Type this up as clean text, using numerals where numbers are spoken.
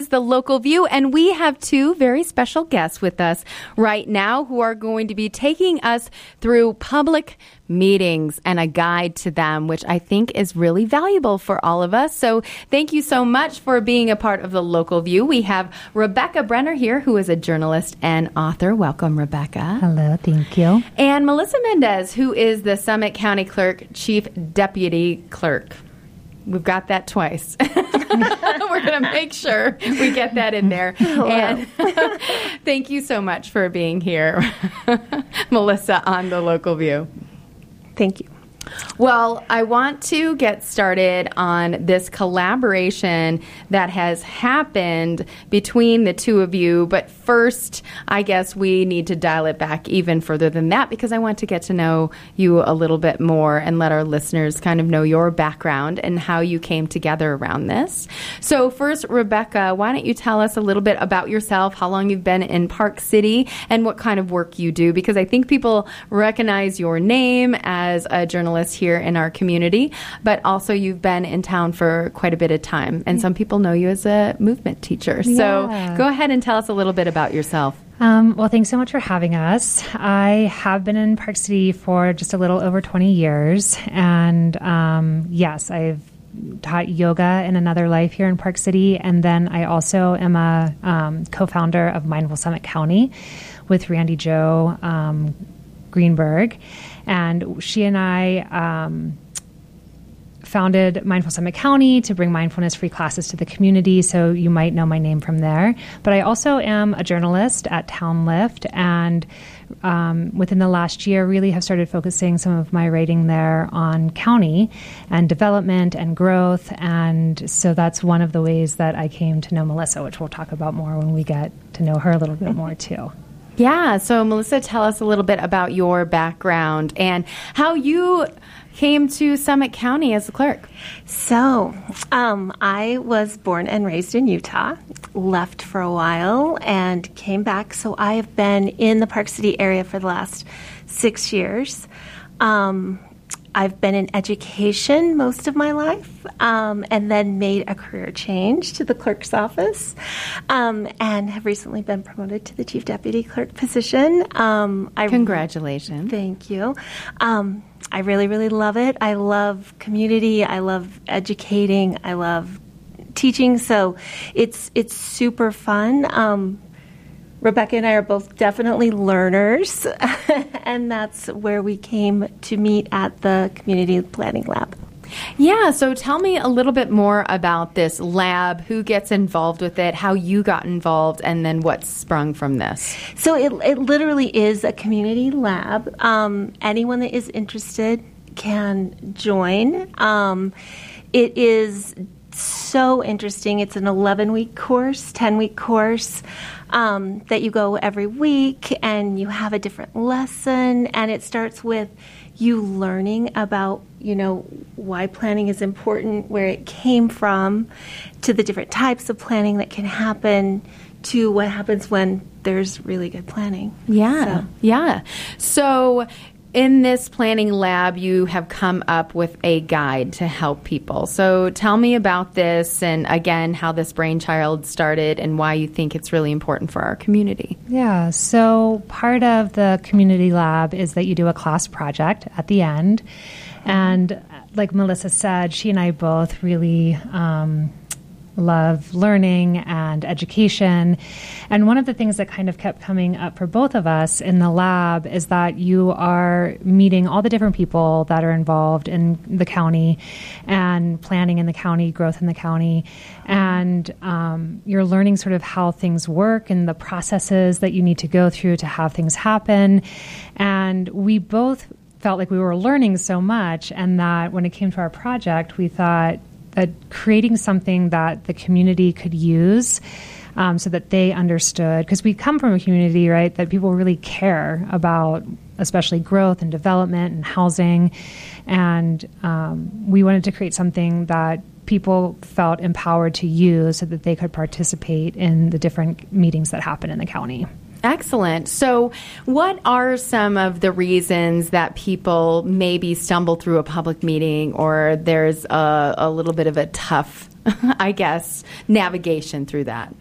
The Local View, and we have two very special guests with us right now who are going to be taking us through public meetings and a guide to them, which I think is really valuable for all of us. So thank you so much for being a part of The Local View. We have Rebecca Brenner here, who is a journalist and author. Welcome, Rebecca. Hello, thank you. And Melissa Mendez, who is the Summit County Clerk, Chief Deputy Clerk. We've got that twice. We're going to make sure we get that in there. Hello. And thank you so much for being here, Melissa, on The Local View. Thank you. Well, I want to get started on this collaboration that has happened between the two of you. But first, I guess we need to dial it back even further than that, because I want to get to know you a little bit more and let our listeners kind of know your background and how you came together around this. So first, Rebecca, why don't you tell us a little bit about yourself, how long you've been in Park City, and what kind of work you do? Because I think people recognize your name as a journalist here in our community, but also you've been in town for quite a bit of time, and some people know you as a movement teacher. So go ahead and tell us a little bit about yourself. Well, thanks so much for having us. I have been in Park City for just a little over 20 years, and yes, I've taught yoga in another life here in Park City, and then I also am a co-founder of Mindful Summit County with Randy Jo Greenberg. And she and I founded Mindful Summit County to bring mindfulness-free classes to the community, so you might know my name from there. But I also am a journalist at Town Lift, and within the last year really have started focusing some of my writing there on county and development and growth. And so that's one of the ways that I came to know Melissa, which we'll talk about more when we get to know her a little bit more too. Yeah, so Melissa, tell us a little bit about your background and how you came to Summit County as a clerk. So, I was born and raised in Utah, left for a while, and came back. So I have been in the Park City area for the last 6 years. I've been in education most of my life, and then made a career change to the clerk's office, and have recently been promoted to the chief deputy clerk position. Congratulations. Thank you. I really, really love it. I love community. I love educating. I love teaching. So it's super fun. Rebecca and I are both definitely learners, and that's where we came to meet at the Community Planning Lab. Yeah, so tell me a little bit more about this lab, who gets involved with it, how you got involved, and then what sprung from this. So it literally is a community lab. Anyone that is interested can join. It is so interesting. It's an 11-week course, 10-week course that you go every week, and you have a different lesson, and it starts with you learning about, why planning is important, where it came from, to the different types of planning that can happen, to what happens when there's really good planning. Yeah. So in this planning lab, you have come up with a guide to help people. So tell me about this, and again, how this brainchild started and why you think it's really important for our community. Yeah, so part of the community lab is that you do a class project at the end. And like Melissa said, she and I both really love learning and education. And one of the things that kind of kept coming up for both of us in the lab is that you are meeting all the different people that are involved in the county and planning in the county, growth in the county. And you're learning sort of how things work and the processes that you need to go through to have things happen. And we both felt like we were learning so much, and that when it came to our project, we thought that creating something that the community could use so that they understood, because we come from a community, right, that people really care about, especially growth and development and housing. And we wanted to create something that people felt empowered to use so that they could participate in the different meetings that happen in the county. Excellent. So what are some of the reasons that people maybe stumble through a public meeting, or there's a little bit of a tough I guess, navigation through that.